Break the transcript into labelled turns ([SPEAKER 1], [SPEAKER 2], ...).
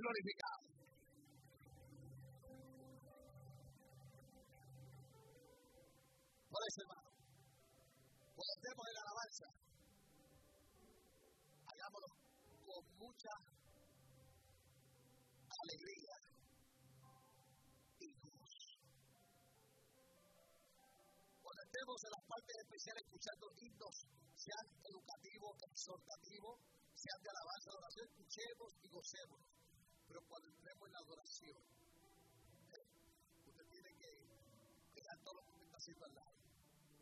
[SPEAKER 1] glorificado. Por eso, hermano, cuando estemos en la alabanza, hagámoslo con mucha alegría y gozo. Cuando estemos en las partes especiales escuchando himnos, sean educativos, exhortativos, sean de alabanza, de oración, escuchemos y gocemos. Pero cuando entremos en la adoración, usted tiene que dejar todo lo que usted está haciendo al lado